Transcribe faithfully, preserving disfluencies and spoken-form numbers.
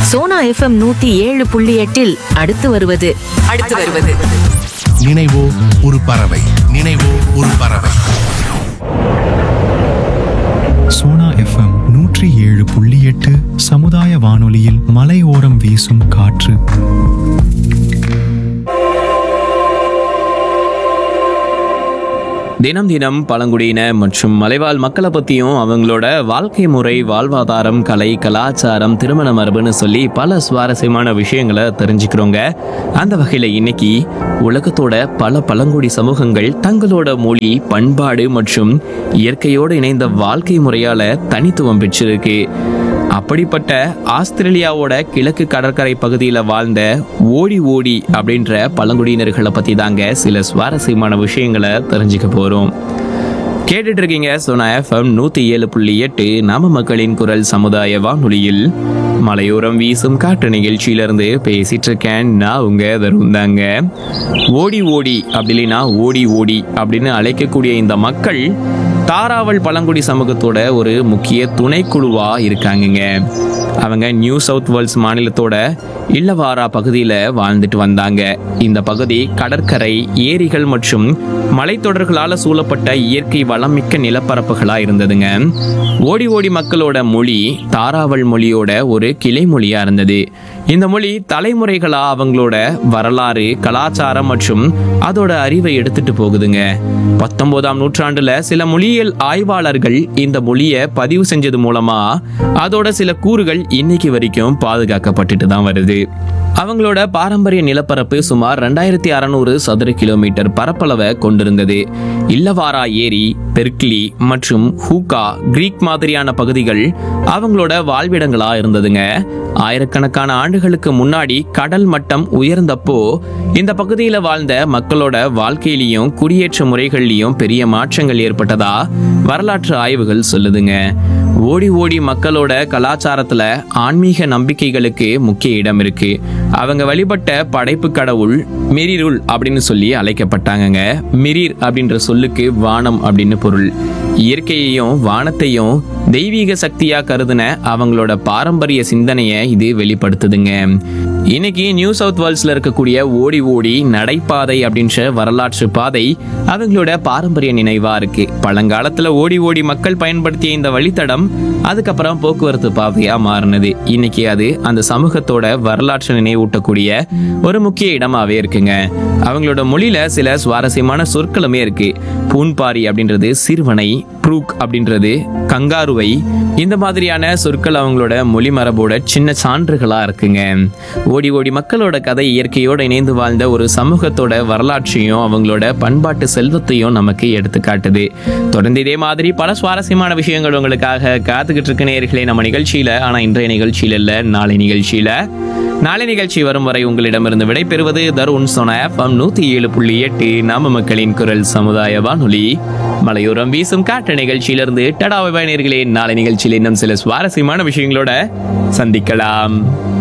Sona FM நூத்தி ஏழு புள்ளி எட்டில் அடுத்து வருவது அடுத்து வருவது நினைவோ ஒரு பறவை நினைவோ ஒரு பறவை சோனா எஃப்எம் நூற்றி ஏழு புள்ளி எட்டு சமுதாய வானொலியில் மலையோரம் வீசும் காற்று. தினம் தினம் பழங்குடியின மற்றும் மலைவாழ் மக்களை பற்றியும் அவங்களோட வாழ்க்கை முறை, வாழ்வாதாரம், கலை, கலாச்சாரம், திருமண மரபுன்னு சொல்லி பல சுவாரஸ்யமான விஷயங்களை தெரிஞ்சுக்கிறோங்க. அந்த வகையில் இன்னைக்கு உலகத்தோட பல பழங்குடி சமூகங்கள் தங்களோட மொழி, பண்பாடு மற்றும் இயற்கையோடு இணைந்த வாழ்க்கை முறையால் தனித்துவம் பெற்றிருக்கு. அப்படிப்பட்ட ஆஸ்திரேலியாவோட கிழக்கு கடற்கரை பகுதியில் வாழ்ந்த ஓடி ஓடி அப்படின்ற பழங்குடியினர்களை பற்றி தாங்க சில சுவாரஸ்யமான விஷயங்களை தெரிஞ்சுக்க போகிறோம். கேட்டுட்டு இருக்கீங்க சோனா எஃப்எம் நூற்றி ஏழு புள்ளி எட்டு நாம மக்களின் குரல் சமுதாய வானொலியில் மலையோரம் வீசும் காற்று நிகழ்ச்சியிலிருந்து பேசிட்டு இருக்கேன். நான் உங்க தருந்தாங்க. ஓடி ஓடி அப்படி இல்லைன்னா ஓடி ஓடி அப்படின்னு அழைக்கக்கூடிய இந்த மக்கள் தாராவல் பழங்குடி சமூகத்தோட ஒரு முக்கிய துணைக்குழுவா இருக்காங்கங்க. அவங்க நியூ சவுத் வேல்ஸ் மாநிலத்தோட இல்லவாரா பகுதியில் வாழ்ந்துட்டு வந்தாங்க. இந்த பகுதி கடற்கரை, ஏரிகள் மற்றும் மலைத்தொடர்களால் சூழப்பட்ட இயற்கை வளமிக்க நிலப்பரப்புகளா இருந்ததுங்க. ஓடி ஓடி மக்களோட மொழி தாராவல் மொழியோட ஒரு கிளை மொழியா இருந்தது. இந்த மொழி தலைமுறைகளா அவங்களோட வரலாறு, கலாச்சாரம் மற்றும் அதோட அறிவை எடுத்துட்டு போகுதுங்க. பத்தொன்பதாம் நூற்றாண்டுல சில மொழியியல் ஆய்வாளர்கள் இந்த மொழியை பதிவு செஞ்சது மூலமா அதோட சில கூறுகள் இன்னைக்கு வரைக்கும் பாதுகாக்கப்பட்டுட்டு தான் வருது. அவங்களோட பாரம்பரிய நிலப்பரப்பு சுமார் ரெண்டாயிரத்தி அறுநூறு சதுர கிலோமீட்டர் பரப்பளவை கொண்டிருந்தது. இல்லவாரா ஏரி, பெர்க்லி மற்றும் ஹூகா கிரீக் மாதிரியான பகுதிகள் அவங்களோட வாழ்விடங்களா இருந்ததுங்க. ஆயிரக்கணக்கான ஆண்டுகளுக்கு முன்னாடி கடல் மட்டம் உயர்ந்தப்போ இந்த பகுதியில் வாழ்ந்த மக்களோட வாழ்க்கையிலையும் குடியேற்ற முறைகள்லையும் பெரிய மாற்றங்கள் ஏற்பட்டதா வரலாற்று ஆய்வுகள் சொல்லுதுங்க. ஓடி ஓடி மக்களோட கலாச்சாரத்துல ஆன்மீக நம்பிக்கைகளுக்கு முக்கிய இடம் இருக்கு. அவங்க வழிபட்ட படைப்பு கடவுள் மிரிருள் அப்படின்னு சொல்லி அழைக்கப்பட்டாங்க. மிரிர் அப்படின்ற சொல்லுக்கு வானம் அப்படின்னு பொருள். இயற்கையையும் வானத்தையும் தெய்வீக சக்தியா கருதுன அவங்களோட பாரம்பரிய சிந்தனையை இது வெளிப்படுத்துதுங்க. இன்னைக்கு நியூ சவுத் வேல்ஸ்ல இருக்கக்கூடிய ஓடி ஓடி நடைபாதை அப்படின்ற வரலாற்று பாதை அவங்களோட பாரம்பரிய நினைவா இருக்கு. பழங்காலத்துல ஓடி ஓடி மக்கள் பயன்படுத்திய இந்த வழித்தடம் அதுக்கப்புறம் போக்குவரத்து பாதையா மாறினது. இன்னைக்கு அது அந்த சமூகத்தோட வரலாற்று நினைவூட்டக்கூடிய ஒரு முக்கிய இடமாவே இருக்குங்க. அவங்களோட மொழியில சில சுவாரஸ்யமான சொற்களுமே இருக்கு. பூன்பாரி அப்படின்றது சிறுவனை, ப்ரூக் அப்படின்றது கங்காருவை. இந்த மாதிரியான சொற்கள் அவங்களோட மொழி மரபோட சின்ன சான்றுகளா இருக்குங்க. ஓடி ஓடி மக்களோட கதை இயற்கையோட இணைந்து வாழ்ந்த ஒரு சமூகத்தோட வரலாற்றையும் அவங்களோட பண்பாட்டு செல்வத்தையும் நமக்கு எடுத்து காட்டுது. தொடர்ந்து இதே மாதிரி பல சுவாரஸ்யமான விஷயங்கள் உங்களுக்காக காத்துக்கிட்டு இருக்க நேயர்களே நம்ம நிகழ்ச்சியில. ஆனா இன்றைய நிகழ்ச்சியில இல்ல, நாளை நிகழ்ச்சியில. நாளை நிகழ்ச்சி வரும் வரை உங்களிடமிருந்து விடைபெறுவது தருண். சோனா எஃப்எம் நூத்தி ஏழு புள்ளி எட்டு நாம மக்களின் குரல் சமுதாய வானொலி மலையோரம் வீசும் காற்று நிகழ்ச்சியிலிருந்து டடா. நேயர்களே, நாளை நிகழ்ச்சியில் இன்னும் சில சுவாரஸ்யமான விஷயங்களோட சந்திக்கலாம்.